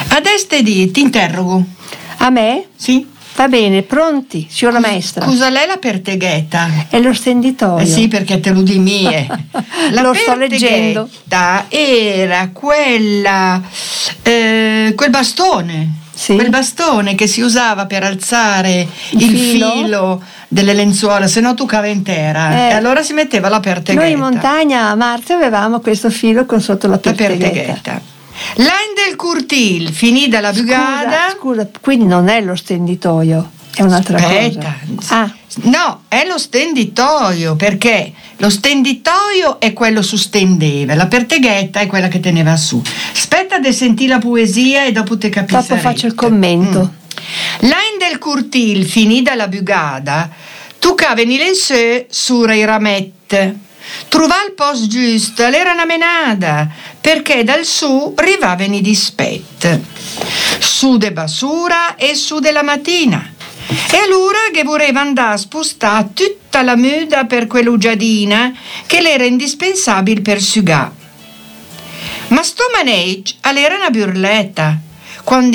Adesso ti interrogo. A me? Sì. Va bene, pronti, signora maestra. Scusa, lei la perteghetta? È lo stenditoio. Sì, perché te lo di mie. Lo sto leggendo. Era quella, quel bastone. Sì. Quel bastone che si usava per alzare il filo delle lenzuola, se no toccava intera. E allora si metteva la perteghetta. Noi in montagna a Marzio avevamo questo filo con sotto la perteghetta. L'Ain del Curtil finì dalla bugada. Scusa, quindi non è lo stenditoio, è un'altra cosa. No, è lo stenditoio, perché lo stenditoio è quello su stendeva, la perteghetta è quella che teneva su. Aspetta de sentì la poesia e dopo te capisci. Dopo faccio il commento. L'Ain del Curtil finì dalla bugada, tu caveni le sura i ramette. Truvà il post giusto, l'era una menada, perché dal su rivaveni dispet. Su de basura e su della mattina. E allora che voleva andare a spostare tutta la muda per quell'uggiadina che l'era indispensabile per sugà. Ma sto maneggi all'era una burletta, quando